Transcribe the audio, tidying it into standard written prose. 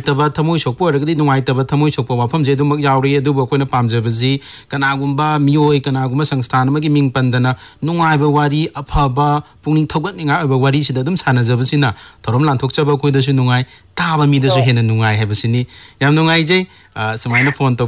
ꯇꯕ ꯊꯃꯣꯏ ꯁꯣꯛꯄ ꯑꯣꯏꯔꯒꯗꯤ ꯅꯨꯡꯉꯥꯏꯇꯕ ꯊꯃꯣꯏ ꯁꯣꯛꯄ ꯋꯥꯐꯝꯁꯦ ꯑꯗꯨꯃꯛ ꯌꯥꯎꯔꯤ ꯑꯗꯨꯕꯨ ꯑꯩꯈꯣꯏꯅ ꯄꯥꯝꯖꯕꯁꯤ ꯀꯅꯥꯒꯨꯝꯕ ꯃꯤꯑꯣꯏ ꯀꯅꯥꯒꯨꯝꯕ ꯁꯪꯁꯊꯥꯟ ꯑꯃꯒꯤ ꯃꯤꯡ ꯄꯟꯗꯅ ꯅꯨꯡꯉꯥꯏꯕ ꯋꯥꯔꯤ ꯑꯐꯕ ꯄꯨꯛꯅꯤꯡ ꯊꯧꯒꯠꯅꯤꯡꯉꯥꯏ ꯑꯣꯏꯕ ꯋꯥꯔꯤꯁꯤꯗ ꯑꯗꯨꯝ ꯁꯥꯟꯅꯖꯕꯁꯤꯅ ꯊꯧꯔꯝ ꯂꯥꯟꯊꯣꯛꯆꯕ ꯑꯩꯈꯣꯏꯗꯁꯨ ꯅꯨꯡꯉꯥꯏ ꯇꯥꯕ ꯃꯤꯗꯁꯨ ꯍꯦꯟꯅ ꯅꯨꯡꯉꯥꯏ ꯍꯥꯏꯕꯁꯤꯅꯤ ꯌꯥꯝ ꯅꯨꯡꯉꯥꯏꯖꯩ ꯁꯨꯃꯥꯏꯅ ꯐꯣꯟ